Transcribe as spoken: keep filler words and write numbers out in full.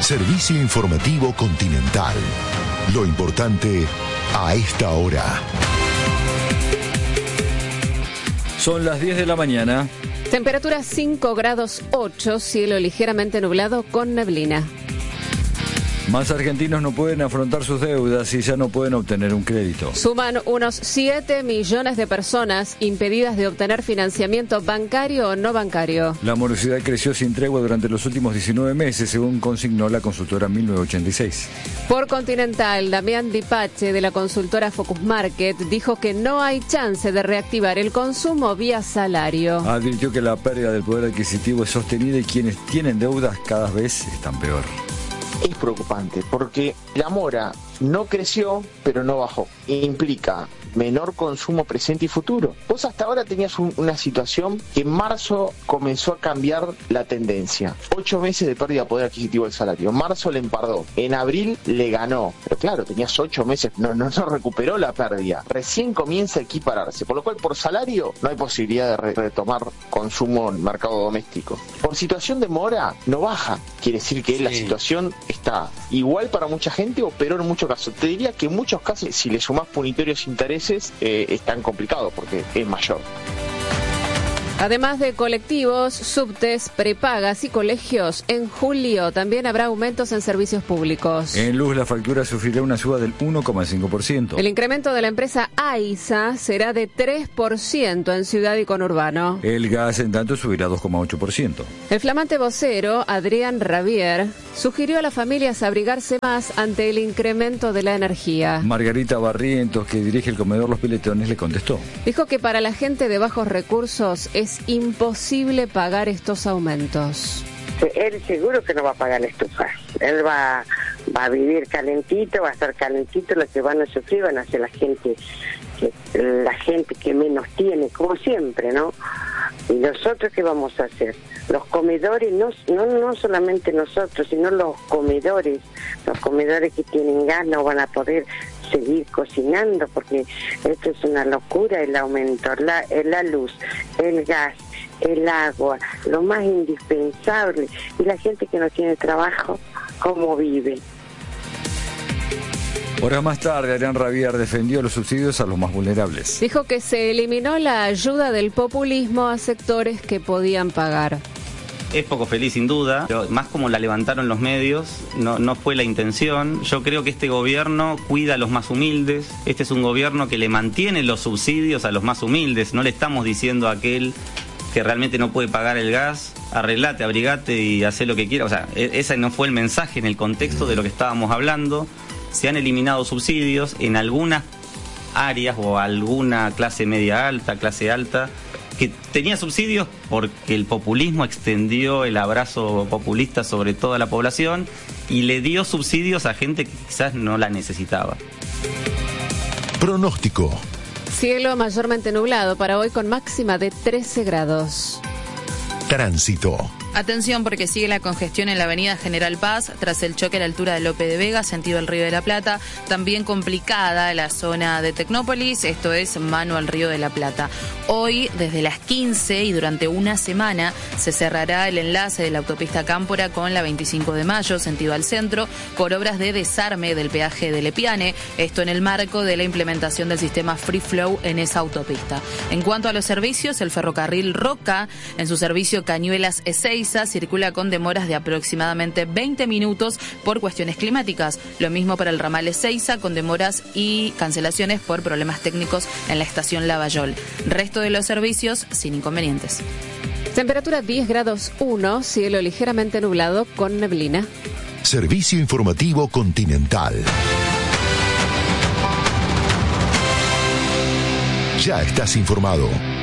Servicio informativo Continental. Lo importante a esta hora. Son las diez de la mañana. Temperatura cinco grados ocho, cielo ligeramente nublado con neblina. Más argentinos no pueden afrontar sus deudas y ya no pueden obtener un crédito. Suman unos siete millones de personas impedidas de obtener financiamiento bancario o no bancario. La morosidad creció sin tregua durante los últimos diecinueve meses, según consignó la consultora mil novecientos ochenta y seis. Por Continental, Damián Dipache, de la consultora Focus Market, dijo que no hay chance de reactivar el consumo vía salario. Advirtió que la pérdida del poder adquisitivo es sostenida y quienes tienen deudas cada vez están peor. Es preocupante porque la mora no creció, pero no bajó. Implica menor consumo presente y futuro. Vos hasta ahora tenías un, una situación que en marzo comenzó a cambiar la tendencia. Ocho meses de pérdida de poder adquisitivo del salario. En marzo le empardó. En abril le ganó. Pero claro, tenías ocho meses, no, no, no recuperó la pérdida. Recién comienza a equipararse. Por lo cual, por salario, no hay posibilidad de re- retomar consumo en el mercado doméstico. Por situación de mora, no baja. Quiere decir que sí. La situación está igual para mucha gente o peor en muchos casos. Te diría que en muchos casos, si le sumás punitorios intereses, Eh, es tan complicado porque es mayor. Además de colectivos, subtes, prepagas y colegios, en julio también habrá aumentos en servicios públicos. En luz, la factura sufrirá una suba del uno coma cinco por ciento. El incremento de la empresa AISA será de tres por ciento en ciudad y conurbano. El gas, en tanto, subirá dos coma ocho por ciento. El flamante vocero, Adrián Rabier, sugirió a las familias abrigarse más ante el incremento de la energía. Margarita Barrientos, que dirige el comedor Los Piletones, le contestó. Dijo que para la gente de bajos recursos es imposible pagar estos aumentos. Él seguro que no va a pagar la estufa. Él va, va a vivir calentito, va a estar calentito. Los que van a sufrir van a ser la gente que, la gente que menos tiene, como siempre, ¿no? ¿Y nosotros qué vamos a hacer? Los comedores, no, no, no solamente nosotros, sino los comedores, los comedores que tienen gas no van a poder seguir cocinando porque esto es una locura, el aumento, la, la luz, el gas, el agua, lo más indispensable. Y la gente que no tiene trabajo, ¿cómo vive? Horas más tarde, Adrián Rabier defendió los subsidios a los más vulnerables. Dijo que se eliminó la ayuda del populismo a sectores que podían pagar. Es poco feliz sin duda, pero más como la levantaron los medios, no, no fue la intención. Yo creo que este gobierno cuida a los más humildes, este es un gobierno que le mantiene los subsidios a los más humildes, no le estamos diciendo a aquel que realmente no puede pagar el gas, arreglate, abrigate y haz lo que quiera. O sea, ese no fue el mensaje en el contexto de lo que estábamos hablando. Se han eliminado subsidios en algunas áreas o alguna clase media alta, clase alta, que tenía subsidios porque el populismo extendió el abrazo populista sobre toda la población y le dio subsidios a gente que quizás no la necesitaba. Pronóstico. Cielo mayormente nublado para hoy con máxima de trece grados. Tránsito. Atención porque sigue la congestión en la avenida General Paz tras el choque a la altura de Lope de Vega, sentido el Río de la Plata. También complicada la zona de Tecnópolis, esto es mano al Río de la Plata. Hoy, desde las quince y durante una semana, se cerrará el enlace de la autopista Cámpora con la veinticinco de mayo, sentido al centro, por obras de desarme del peaje de Lepiane. Esto en el marco de la implementación del sistema Free Flow en esa autopista. En cuanto a los servicios, el ferrocarril Roca, en su servicio Cañuelas-Ezeiza, circula con demoras de aproximadamente veinte minutos por cuestiones climáticas. Lo mismo para el ramal Ezeiza, con demoras y cancelaciones por problemas técnicos en la estación Lavallol. Resto de los servicios sin inconvenientes. Temperatura diez grados uno, cielo ligeramente nublado con neblina. Servicio informativo Continental. Ya estás informado.